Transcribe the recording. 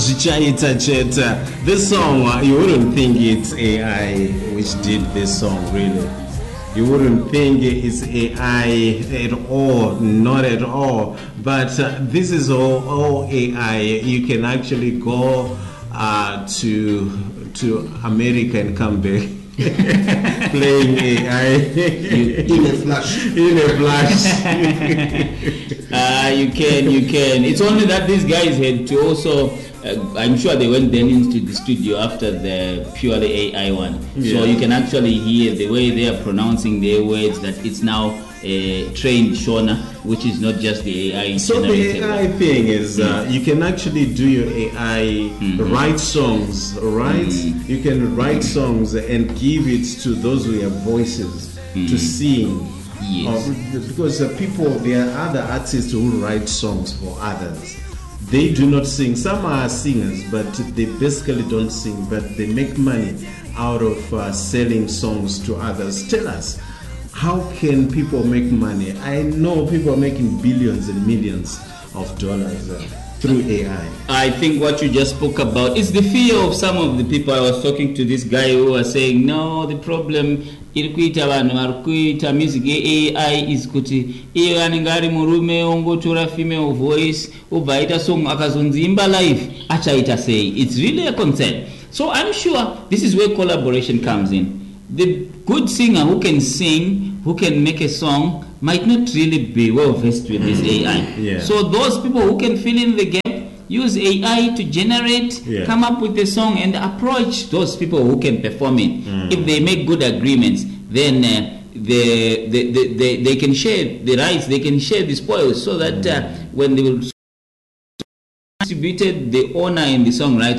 Zvichaita cheta. This song, you wouldn't think it's AI which did this song, really. You wouldn't think it's AI at all, not at all. But this is all AI. You can actually go to America and come back. Playing AI in a flash. In a flash. You can. It's only that these guys had to also. I'm sure they went then into the studio after the purely AI one, so you can actually hear the way they are pronouncing their words. That it's now trained Shona, which is not just the AI. So the AI thing is, you can actually do your AI write songs, right? You can write songs and give it to those who have voices to sing. Yes. Because there are other artists who write songs for others. They do not sing. Some are singers, but they basically don't sing, but they make money out of selling songs to others. Tell us, how can people make money? I know people are making billions and millions of dollars through AI. I think what you just spoke about is the fear of some of the people. I was talking to this guy who was saying, no, the problem irikuita vanhu varikuita music AI is kuti iye anenge ari murume ongotora female voice obva aita song akazonzi imba live achaita sei. It's really a concern. So I'm sure this is where collaboration comes in. The good singer who can sing, who can make a song, might not really be well versed with this AI. So those people who can fill in the gap, use AI to generate, come up with a song and approach those people who can perform it. If they make good agreements, then they can share the rights, they can share the spoils, so that when they will distribute the owner and the songwriter